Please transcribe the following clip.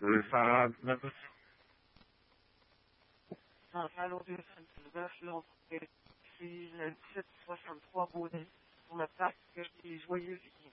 Ça, Saint-Malo de Saint-Sylvestre, l'entrée, c'est le 763 Bonnet, pour la plaque, et joyeuse